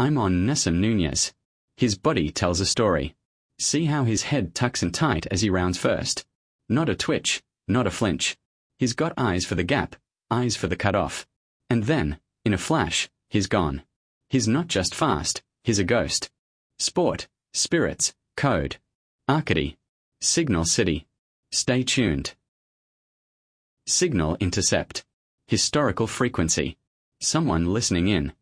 I'm on Nessim Nunez. His body tells a story. See how his head tucks in tight as he rounds first. Not a twitch, not a flinch. He's got eyes for the gap, eyes for the cut-off. And then, in a flash, he's gone. He's not just fast, he's a ghost. Sport, spirits, code. Arcady. Signal City. Stay tuned. Signal intercept. Historical frequency. Someone listening in.